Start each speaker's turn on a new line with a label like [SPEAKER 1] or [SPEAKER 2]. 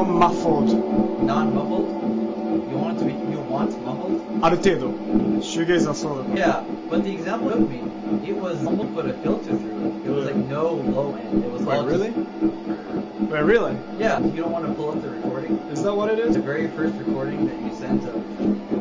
[SPEAKER 1] non-muffled.
[SPEAKER 2] Non-mumbled? You want mumbled?
[SPEAKER 1] ある程度。シューゲイザーそうだから。
[SPEAKER 2] Yeah, but the example you gave me, it was mumbled but a filter through it. It was like no low end. It was
[SPEAKER 1] Wait,
[SPEAKER 2] all
[SPEAKER 1] really?
[SPEAKER 2] Just,
[SPEAKER 1] Wait, really?
[SPEAKER 2] yeah, you don't want to pull up the recording?
[SPEAKER 1] Is that what it is?
[SPEAKER 2] The very first recording that you sent of